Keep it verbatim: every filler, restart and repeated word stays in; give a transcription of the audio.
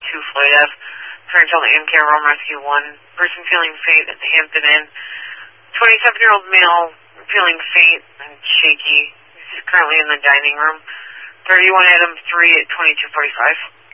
two Floyd Ave. Fairfield A M K Rome Rescue one. Person feeling faint at the Hampton Inn. twenty-seven-year-old male feeling faint and shaky. He's currently in the dining room. thirty-one Adam three at twenty-two forty-five.